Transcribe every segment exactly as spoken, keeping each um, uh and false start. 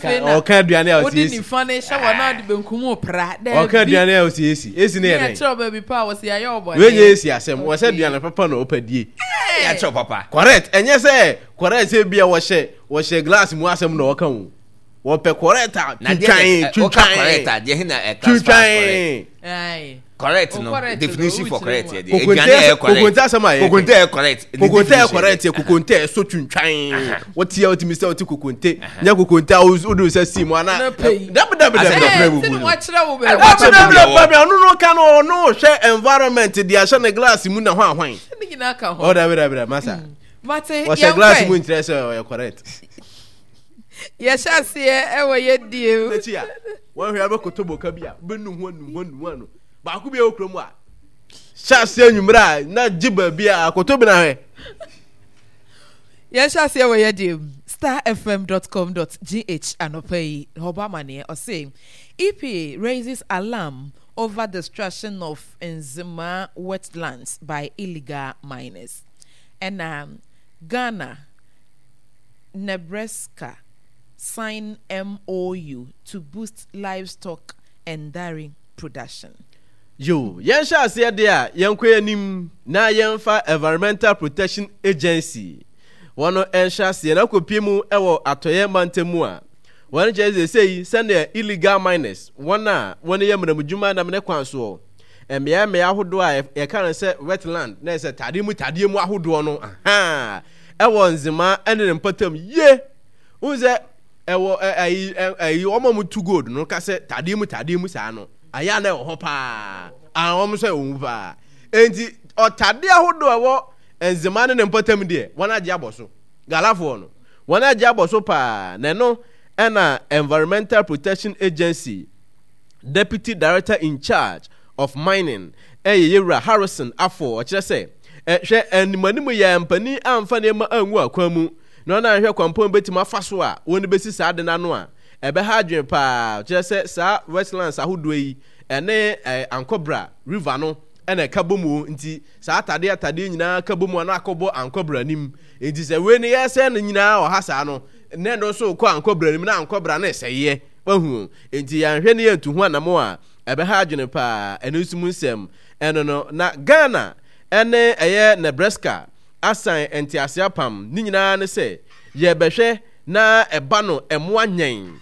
okay aduane a o si esi. Odi ni fane sha wana de benkumu pra. Okay aduane a o si esi. Esi ne ya tro baby pa wo si aye obo. We ye esi asem. Wo se aduane papa na opadie. Ya tro papa. Correct. Enye se correct se bia wo hye wo hye glass mu asem na wo kan wo. Wo pe correct a twitwan twitwan correct a de hina e class correct. Ai. Correct no definition for correct here. Kokonte kokonte asem aye. Kokonte correct. Kokonte correct kokonte so twitwan. What here ultimate say oti kokonte. Nya kokonte o do say sim ana. Dab dab dab dab. Tin wa kire wo be. Dab dab dab no no kan no no hwe environment dia hye na glass mu na hwan hwan. Ni gina ka ho. Oh dab dab dab masa. Mate ya glass mu interest o correct. Ya shase e wo ye die. Letia. Won hwe abekotobo ka bia. Benu ho nu ho nu ano. Ba ku bia okromu a. Shase anwumra na giba bia akotobi na hwe. Ya shase wo ye die. star f m dot com dot g h anopai Obama ne o say E P A raises alarm over destruction of Nzima wetlands by illegal miners. And um, Ghana, Nebraska sign M O U to boost livestock and dairy production. Yo, yen sha se de a yen kwe anim na yen fa Environmental Protection Agency. Wono en sha se na kopiemu ewo atoye mantemu a. Won je ze sei send illegal miners. Wona wona ye mramudwuma na mene kwanso. Emia me ahodo a ye kan se wetland na se tade mu tade mu ahodo no. Aha. Ewo Nzima ene ne mpatam ye. Unze ewo ayi ayi omo mu too good no ka se tade mu tade mu sa no. Aya na ho pa. Ah omo se omu pa. Enti o tade ahodo ewo Nzima ne mpatam de wona age aboso. Galafo no. Wona age aboso pa. Na no ena Environmental Protection Agency Deputy Director in Charge of Mining Eyeyewura Harrison Afo o kire se eh hwe animanimu ya mpani amfa ne ma anwu akwamu no na hwe kwampon betima afaso a woni besi saa de nano a ebe ha adwen pa kire se saa wetlands ahodo yi ene Ankobra River no ene kabomu nti saa atade atade nyina kabomu na akobo Ankobra nim enti se we ne yese no nyina o ha saa no ne no so ko Ankobra nim na Ankobra na eseye wahu enti ya hwe ne yantu ho anamo a ebe ha adwen pa enusumu nsem eno no na Ghana ene eye Nebraska asan entiasia pam ni nyina ne se ye behwe na eba no emo anyen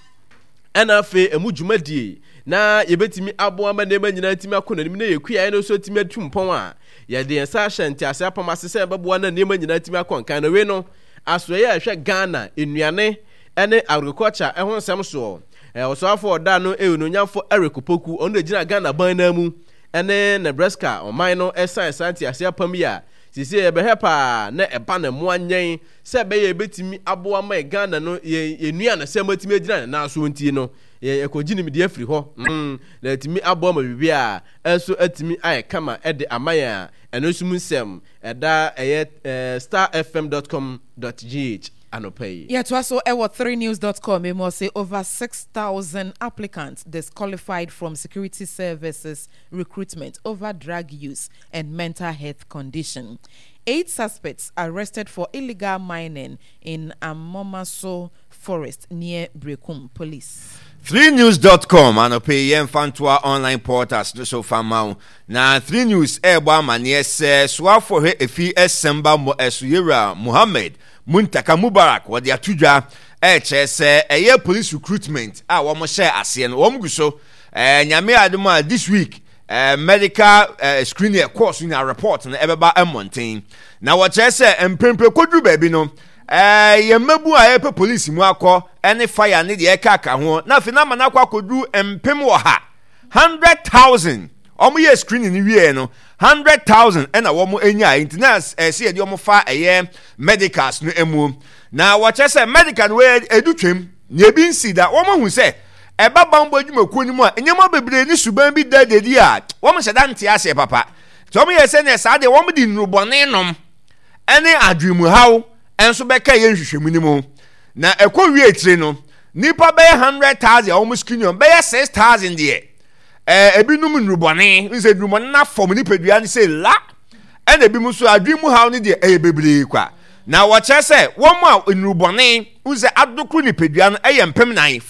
ena fe emu dwumadie na yebetimi aboa ma nema nyina timi akona nim na yekua ene so timi atumpon a ye de ensa entiasia pam asese beboa na nema nyina timi akonkan na we no aso ye hwe Ghana enuane ene agriculture ehon nsem so e osofo da no e ononyamfo Erikopoku ono ejina Ghana ban na mu ene Nebraska oman no esan santi asia pam ya sisi ye be hepa na eba na mo anyen se be ye betimi aboa ma Ghana no ye enua na se matimi ejina na so nti no ye ekogini mi de afri ho mm na timi aboa ma bibia enso atimi aye kama e de amaya eno sum nsem eda eye star f m dot com dot g h anopai. Yeah, to also ewo three news dot com we must say over six thousand applicants disqualified from security services recruitment over drug use and mental health condition. Eight suspects arrested for illegal mining in Amomaso forest near Brekum. Police. three news dot com anopai yen fantua online portals do so famau na three news ebo amane se soa for he efi esemba mo esuyera Muhammad Muntaka Mubarak wadi atudwa e che se eye police recruitment a wo mo share ase no wo mguso eh nyame adoma this week eh medical eh, screening course in a report na ebeba emonten na wo che se empempe kodru ba bi no eh yemabu a epe police mu akọ ene fire ne de ekaka ho na fi na mana akọ kodru empem wo ha one hundred thousand omo ye screening ni wie no one hundred thousand ena wo mo enya internet eh se de omo fa eye medicals no emu na wo che se medical we edutwem na ebi nsi da wo mo hu se e baba mbo adwumaku ni mu a enyema bebre ni suban bi da dedi a wo mo se da ntia se papa so mo ye se ne sa de wo mo di nrubone nom ene adwemu haw enso beka ye nhwehwemu ni mu na ekọ wie tire no nipa be one hundred thousand wo mo screen be six thousand de eh ebinum nrubone nse nrubone na form ni pedua ni say la ene bi mu so adwemu haw ni de eh bebre kwa na wo che se wo mo nrubone nse adokru ni pedua no eh yempem nan